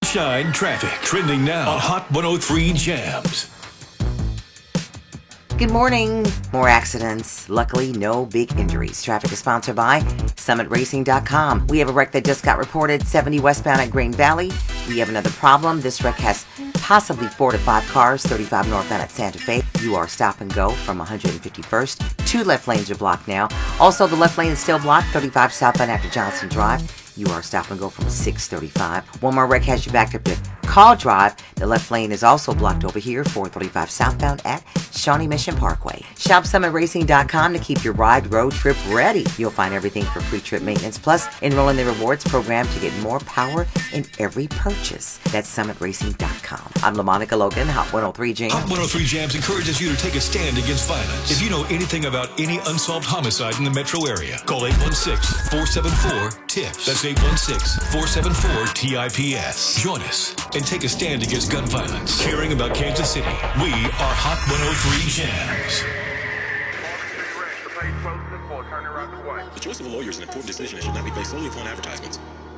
Sunshine traffic. Trending now on Hot 103 Jams. Good morning. More accidents. Luckily, no big injuries. Traffic is sponsored by SummitRacing.com. We have a wreck that just got reported 70 westbound at Green Valley. We have another problem. This wreck has possibly 4 to 5 cars, 35 northbound at Santa Fe. You are stop and go from 151st. 2 left lanes are blocked now. Also, the left lane is still blocked, 35 southbound after Johnson Drive. You are stop and go from 635. One more wreck has you backed up to Call Drive. The left lane is also blocked over here, 435 southbound at Shawnee Mission Parkway. Shop SummitRacing.com to keep your ride road trip ready. You'll find everything for pre-trip maintenance. Plus, enroll in the rewards program to get more power in every purchase. That's SummitRacing.com. I'm LaMonica Logan, Hot 103 Jams. Hot 103 Jams encourages you to take a stand against violence. If you know anything about any unsolved homicide in the metro area, call 816-474-TIPS. That's 816-474-TIPS. Join us and take a stand against gun violence. Caring about Kansas City, we are Hot 103 Jams. The choice of a lawyer is an important decision and should not be based solely upon advertisements.